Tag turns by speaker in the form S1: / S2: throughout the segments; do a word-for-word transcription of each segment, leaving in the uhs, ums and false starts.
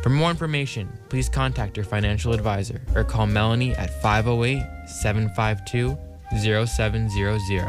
S1: For more information, please contact your financial advisor or call Melanie at five oh eight, seven five two, oh seven hundred.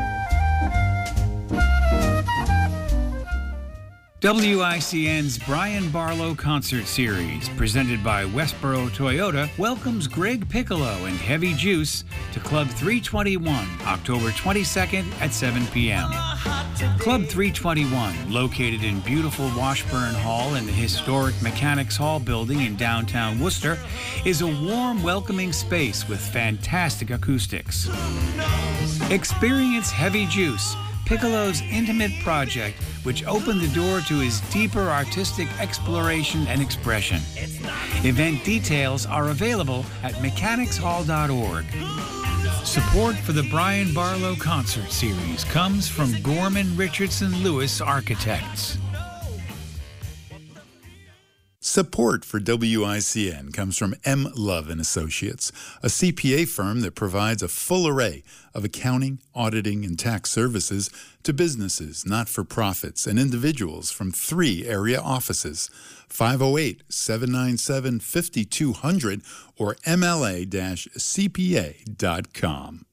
S2: W I C N's Brian Barlow Concert Series, presented by Westboro Toyota, welcomes Greg Piccolo and Heavy Juice to Club three twenty-one, October twenty-second at seven p.m. Club three twenty-one, located in beautiful Washburn Hall in the historic Mechanics Hall building in downtown Worcester, is a warm, welcoming space with fantastic acoustics. Experience Heavy Juice, Piccolo's intimate project, which opened the door to his deeper artistic exploration and expression. Event details are available at mechanics hall dot org. Support for the Brian Barlow Concert Series comes from Gorman Richardson Lewis Architects.
S3: Support for W I C N comes from M. Love and Associates, a C P A firm that provides a full array of accounting, auditing, and tax services to businesses, not-for-profits, and individuals from three area offices, five oh eight, seven nine seven, five two zero zero or M L A C P A dot com.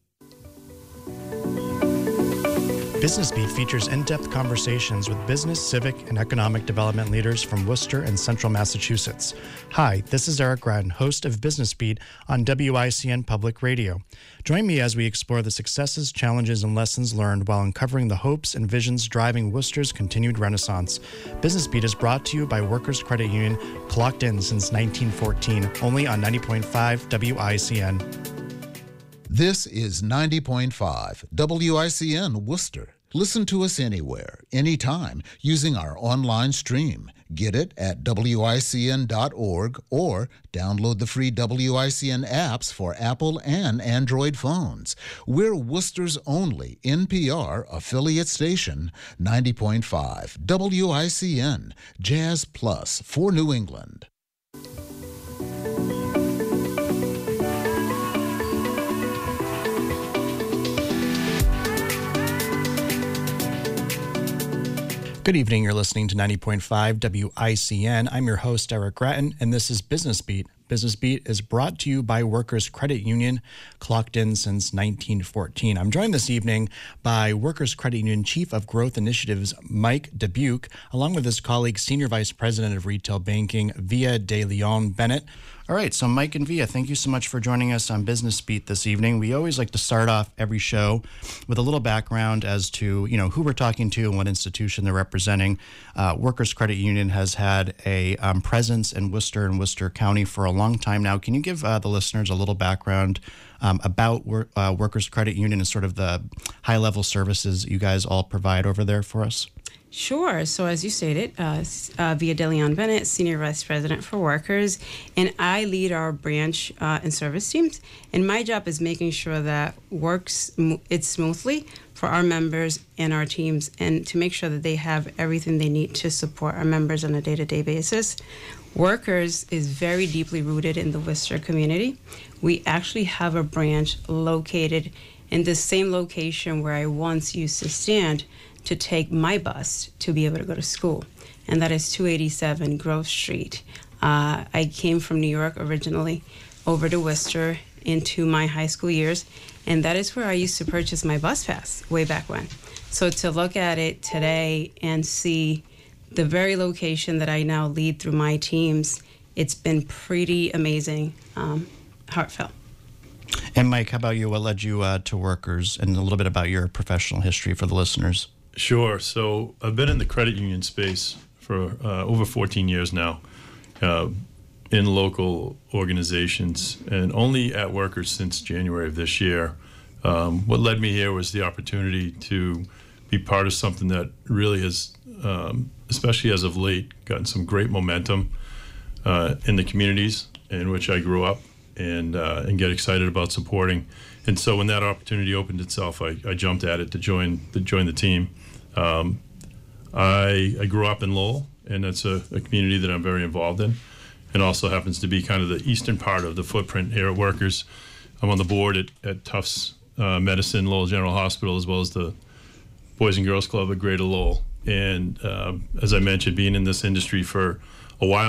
S4: Business Beat features in-depth conversations with business, civic, and economic development leaders from Worcester and Central Massachusetts. Hi, this is Eric Grattan, host of Business Beat on W I C N Public Radio. Join me as we explore the successes, challenges, and lessons learned while uncovering the hopes and visions driving Worcester's continued renaissance. Business Beat is brought to you by Workers Credit Union, clocked in since nineteen fourteen, only on ninety point five W I C N.
S5: This is ninety point five W I C N Worcester. Listen to us anywhere, anytime, using our online stream. Get it at W I C N dot org or download the free W I C N apps for Apple and Android phones. We're Worcester's only N P R affiliate station, ninety point five W I C N, Jazz Plus for New England.
S4: Good evening. You're listening to ninety point five W I C N. I'm your host, Eric Grattan, and this is Business Beat. Business Beat is brought to you by Workers Credit Union, clocked in since nineteen fourteen. I'm joined this evening by Workers Credit Union Chief of Growth Initiatives, Mike Dubuque, along with his colleague, Senior Vice President of Retail Banking, Via De Leon Bennett. All right, so Mike and Via, thank you so much for joining us on Business Beat this evening. We always like to start off every show with a little background as to, you know, who we're talking to and what institution they're representing. Uh, Workers Credit Union has had a um, presence in Worcester and Worcester County for a long time now. Can you give uh, the listeners a little background um, about wor- uh, Workers Credit Union and sort of the high-level services you guys all provide over there for us?
S6: Sure. So as you stated, uh, uh, Via De Leon Bennett, Senior Vice President for Workers, and I lead our branch uh, and service teams. And my job is making sure that works it's smoothly for our members and our teams, and to make sure that they have everything they need to support our members on a day-to-day basis. Workers is very deeply rooted in the Worcester community. We actually have a branch located in the same location where I once used to stand to take my bus to be able to go to school, and that is two eighty-seven Grove Street. Uh, I came from New York originally over to Worcester into my high school years, and that is where I used to purchase my bus pass way back when. So to look at it today and see the very location that I now lead through my teams, it's been pretty amazing, um, heartfelt.
S4: And Mike, how about you? What led you uh, to Workers, and a little bit about your professional history for the listeners?
S7: Sure. So I've been in the credit union space for uh, over fourteen years now, uh, in local organizations, and only at Workers since January of this year. Um, what led me here was the opportunity to be part of something that really has, um, especially as of late, gotten some great momentum uh, in the communities in which I grew up, and uh, and get excited about supporting. And so when that opportunity opened itself, I, I jumped at it to join to join the team. Um, I, I grew up in Lowell, and that's a, a community that I'm very involved in, and also happens to be kind of the eastern part of the footprint here at Workers. I'm on the board at, at Tufts uh, Medicine, Lowell General Hospital, as well as the Boys and Girls Club at Greater Lowell. And uh, as I mentioned, being in this industry for a while